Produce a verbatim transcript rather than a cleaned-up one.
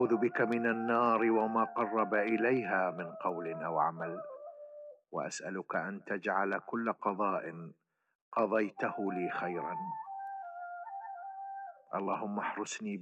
أعوذ بك من النار وما قرب إليها من قول أو عمل، وأسألك أن تجعل كل قضاء قضيته لي خيرا. اللهم احرسني